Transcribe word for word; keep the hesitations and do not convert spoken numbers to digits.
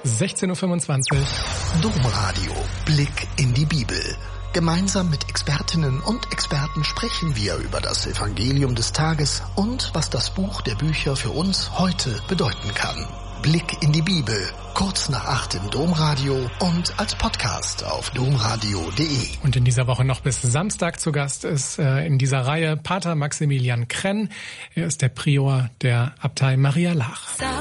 sechzehn Uhr fünfundzwanzig. Domradio. Blick in die Bibel. Gemeinsam mit Expertinnen und Experten sprechen wir über das Evangelium des Tages und was das Buch der Bücher für uns heute bedeuten kann. Blick in die Bibel, kurz nach acht im Domradio und als Podcast auf domradio punkt de. Und in dieser Woche noch bis Samstag zu Gast ist äh, in dieser Reihe Pater Maximilian Krenn. Er ist der Prior der Abtei Maria Laach.